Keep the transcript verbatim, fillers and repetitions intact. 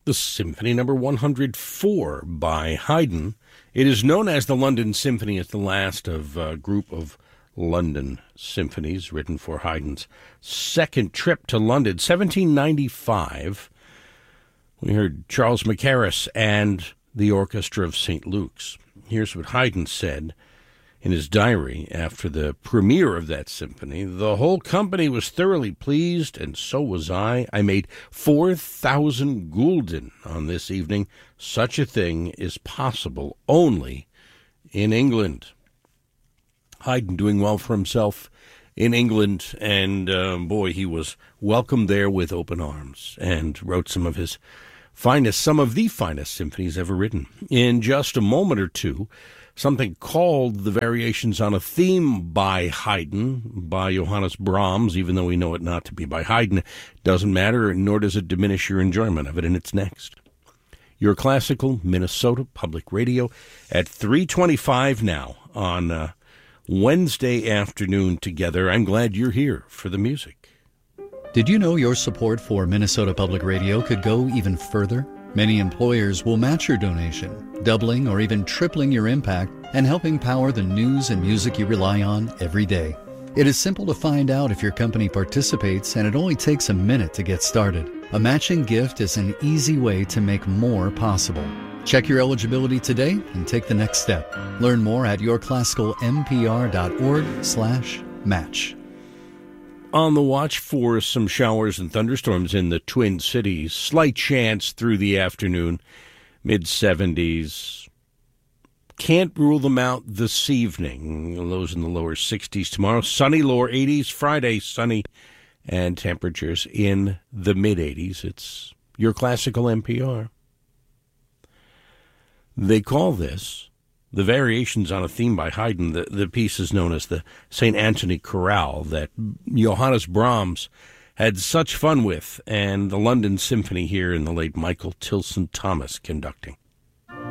the Symphony Number one hundred four by Haydn. It is known as the London Symphony. It's the last of a group of London symphonies written for Haydn's second trip to London, seventeen ninety-five. We heard Charles Mackerras and the Orchestra of Saint Luke's. Here's what Haydn said in his diary after the premiere of that symphony. The whole company was thoroughly pleased, and so was I. I made four thousand gulden on this evening. Such a thing is possible only in England. Haydn doing well for himself in England, and uh, boy, he was welcomed there with open arms and wrote some of his finest, some of the finest symphonies ever written. In just a moment or two, something called The Variations on a Theme by Haydn, by Johannes Brahms, even though we know it not to be by Haydn. Doesn't matter, nor does it diminish your enjoyment of it, and it's next. Your Classical Minnesota Public Radio at three twenty-five now on uh, Wednesday afternoon together. I'm glad you're here for the music. Did you know your support for Minnesota Public Radio could go even further? Many employers will match your donation, doubling or even tripling your impact and helping power the news and music you rely on every day. It is simple to find out if your company participates, and it only takes a minute to get started. A matching gift is an easy way to make more possible. Check your eligibility today and take the next step. Learn more at yourclassicalmpr.org slash match. On the watch for some showers and thunderstorms in the Twin Cities. Slight chance through the afternoon, mid seventies. Can't rule them out this evening. Lows in the lower sixties tomorrow. Sunny, lower eighties. Friday, sunny, and temperatures in the mid-eighties. It's your classical N P R. They call this The Variations on a Theme by Haydn. The, the piece is known as the Saint Anthony Chorale that Johannes Brahms had such fun with, and the London Symphony here in the late Michael Tilson Thomas conducting.